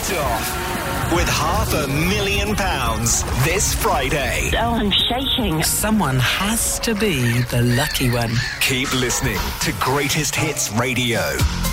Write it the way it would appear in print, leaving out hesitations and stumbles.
it off with £500,000 this Friday. Oh, I'm shaking. Someone has to be the lucky one. Keep listening to Greatest Hits Radio.